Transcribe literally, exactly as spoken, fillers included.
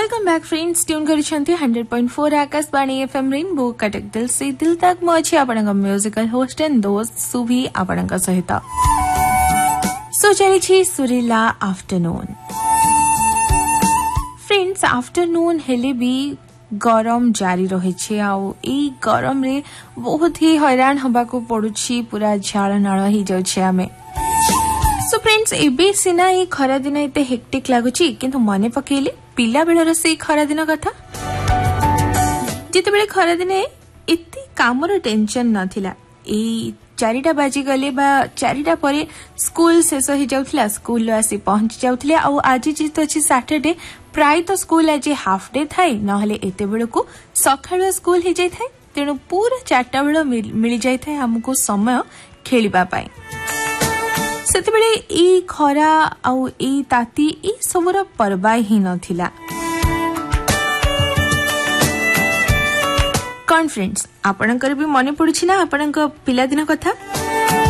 welcome back friends tune करिसेंती hundred point four Akashvani FM rainbow Cuttack दिल से दिल तक मछी आपनका म्यूजिकल होस्ट एंड दोस्त सुभी आपनका सहित सो चली छी सुरीला आफ्टरनून फ्रेंड्स आफ्टरनून हेले भी गरम जारी रही छे आउ ए गरम रे बहुत ही हैरान हबा को पड़ुछि पूरा झाड़ नाळ ही जाउ छे आमे सो फ्रेंड्स एबे सिना ए खरा दिन एते हेक्टिक लागुछि किंतु मने पकेले पिला बेलर से खरा दिन कथा जिते बेले खरा दिन एते कामर टेंशन नथिला ए चारिटा बाजी गले बा चारिटा परे स्कूल शेष हो जाउथला स्कूल आसी पहुंच जाउथले आ आज जेत अछि सैटरडे प्राय तो स्कूल आज हाफ डे थाई नहले एते बेल को सखाळ स्कूल हे जाय थाई तेनु पूरा चारटा बेल मिली जाय थाई हमको समय खेलिबा पाई सेते बेले ई खरा आउ ई ताती ई सबुरा परबा ही नथिला कौन फ्रेंड्स आपणकर भी मने पड़ुछि ना आपणक पिला दिन कथा